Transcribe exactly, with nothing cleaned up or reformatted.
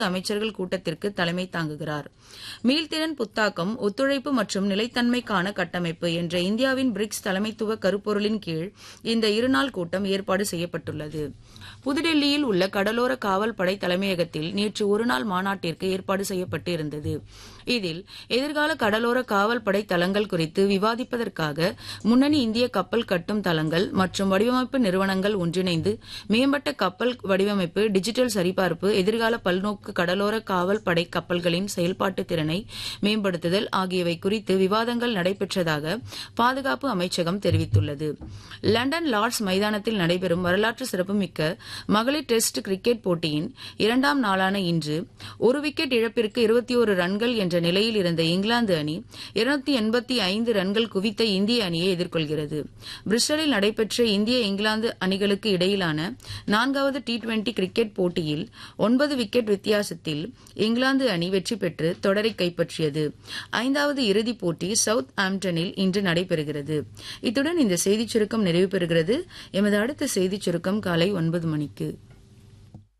அமைச்சர்கள் கூட்டத்திற்கு தலைமை தாங்குகிறார். மீள்திறன் புத்தாக்கம், ஒத்துழைப்பு மற்றும் நிலைத்தன்மைக்கான கட்டமைப்பு என்ற இந்தியாவின் பிரிக்ஸ் தலைமைத்துவ கருப்பொருளின் கீழ் இந்த இருநாள் கூட்டம் ஏற்பாடு செய்யப்பட்டுள்ளது. புதுடெல்லியில் உள்ள கடலோர காவல் படை தலைமையகத்தில் நேற்று ஒருநாள் மாநாட்டிற்கு ஏற்பாடு செய்யப்பட்டு இருந்தது. இதில் எதிர்கால கடலோர காவல் படை தளங்கள் குறித்து விவாதிப்பதற்காக முன்னணி இந்திய கப்பல் கட்டும் தளங்கள் மற்றும் வடிவமைப்பு நிறுவனங்கள் ஒன்றிணைந்து மேம்பட்ட கப்பல் வடிவமைப்பு, டிஜிட்டல் சரிபார்ப்பு, எதிர்கால பல்நோக்கு கடலோர காவல் படை கப்பல்களின் செயல்பாட்டு திறனை மேம்படுத்துதல் ஆகியவை குறித்து விவாதங்கள் நடைபெற்றதாக பாதுகாப்பு அமைச்சகம் தெரிவித்துள்ளது. லண்டன் லார்ட்ஸ் மைதானத்தில் நடைபெறும் வரலாற்று சிறப்புமிக்க மகளிர் டெஸ்ட் கிரிக்கெட் போட்டியின் இரண்டாம் நாளான இன்று ஒரு விக்கெட் இழப்பிற்கு இருபத்தி ஒரு ரன்கள் என்ற நிலையில் இருந்த இங்கிலாந்து அணி இருநூற்றி எண்பத்தி ஐந்து ரன்கள் குவித்த இந்திய அணியை எதிர்கொள்கிறது. பிரிஸ்டலில் நடைபெற்ற இந்திய இங்கிலாந்து அணிகளுக்கு இடையிலான நான்காவது டி டுவெண்டி கிரிக்கெட் போட்டியில் ஒன்பது விக்கெட் வித்தியாசத்தில் இங்கிலாந்து அணி வெற்றி பெற்று தொடரை கைப்பற்றியது. ஐந்தாவது இறுதிப் போட்டி சவுத் ஆம்டனில் இன்று நடைபெறுகிறது. இத்துடன் இந்த செய்திச் சுருக்கம் நிறைவு பெறுகிறது. எமது அடுத்த செய்திச் சுருக்கம் காலை ஒன்பது மணிக்கு.